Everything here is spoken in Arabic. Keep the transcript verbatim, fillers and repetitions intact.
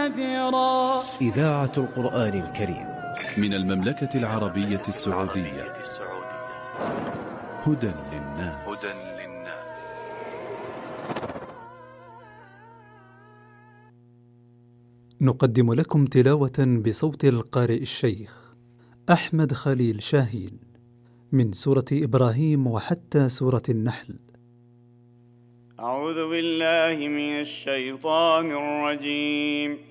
كثيرا. إذاعة القرآن الكريم من المملكة العربية السعودية. هدى للناس. نقدم لكم تلاوة بصوت القارئ الشيخ أحمد خليل شاهين من سورة إبراهيم وحتى سورة النحل. أعوذ بالله من الشيطان الرجيم.